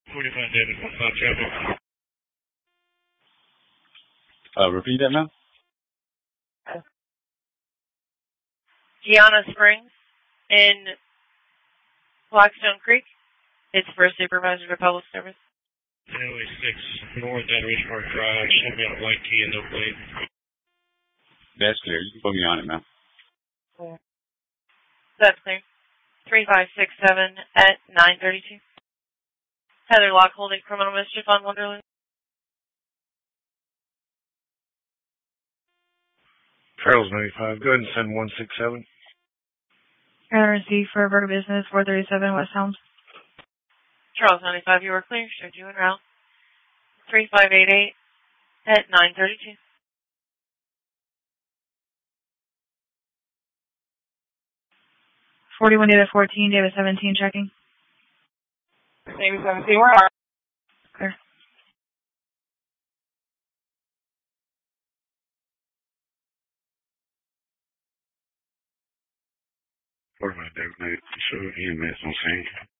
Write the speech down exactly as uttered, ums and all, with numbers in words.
forty-five David, what's not traffic? Uh, repeat that now? Gianna Springs in Blackstone Creek. It's for a supervisor for public service. Highway six North at Ridgemark Drive. Should be a blank key and no plate. That's clear. You can put me on it, man. Clear. That's clear. three five six seven at nine thirty-two. Heather Locke holding criminal mischief on Wonderland. Charles ninety-five. Go ahead and send one six seven. Heather C for Vertical Business, four thirty-seven West Helms. Charles ninety-five, you are clear. Showed you en route. three five eight eight at nine thirty-two. forty-one David fourteen, David seventeen, checking. David seventeen, where are you? Clear. forty-five David, show E M S on scene.